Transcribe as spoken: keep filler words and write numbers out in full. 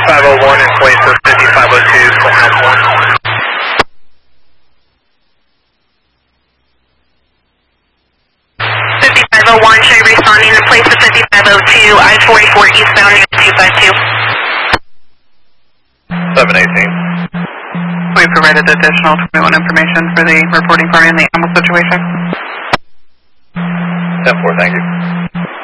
fifty-five oh one in place of fifty-five oh two, point nine one. fifty-five oh one, show you responding in place of fifty-five oh two, I forty-four eastbound, two five two. seven eighteen. We provided additional twenty-one information for the reporting party in the animal situation. ten four, thank you.